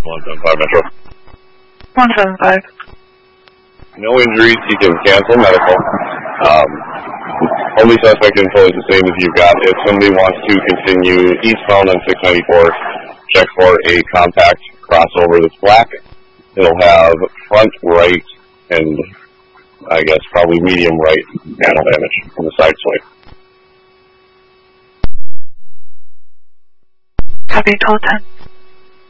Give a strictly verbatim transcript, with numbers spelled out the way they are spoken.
one seven five Metro. one seven five. No injuries, you can cancel medical. Um, only suspect info is the same as you've got. If somebody wants to continue eastbound on six ninety-four, check for a compact crossover that's black. It'll have front right and I guess probably medium right panel damage from the side swing. Copy, twelve ten.